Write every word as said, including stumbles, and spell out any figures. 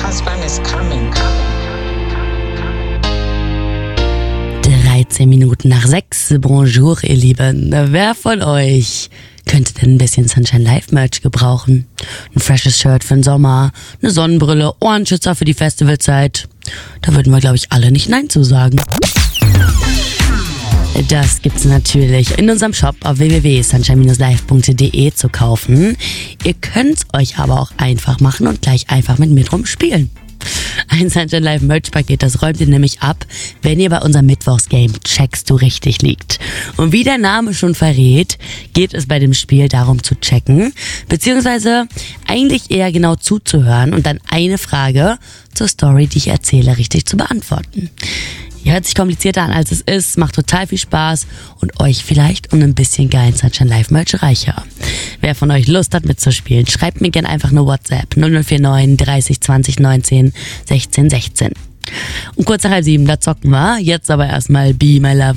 husband is coming. dreizehn Minuten nach sechs. Bonjour, ihr Lieben. Wer von euch könnte denn ein bisschen Sunshine Live Merch gebrauchen? Ein freshes Shirt für den Sommer, eine Sonnenbrille, Ohrenschützer für die Festivalzeit. Da würden wir, glaube ich, alle nicht Nein zu sagen. Das gibt's natürlich in unserem Shop auf w w w punkt sunshine dash live punkt d e zu kaufen. Ihr könnt's euch aber auch einfach machen und gleich einfach mit mir drum spielen. Ein Sunshine Live Merch Paket, das räumt ihr nämlich ab, wenn ihr bei unserem Mittwochsgame Checkst du richtig liegt. Und wie der Name schon verrät, geht es bei dem Spiel darum zu checken, beziehungsweise eigentlich eher genau zuzuhören und dann eine Frage zur Story, die ich erzähle, richtig zu beantworten. Hört sich komplizierter an, als es ist, macht total viel Spaß und euch vielleicht um ein bisschen geilen Sunshine Live Merch reicher. Wer von euch Lust hat mitzuspielen, schreibt mir gerne einfach eine WhatsApp null null vier neun dreißig zwanzig neunzehn sechzehn sechzehn. Und kurz nach halb sieben, da zocken wir. Jetzt aber erstmal Be My Love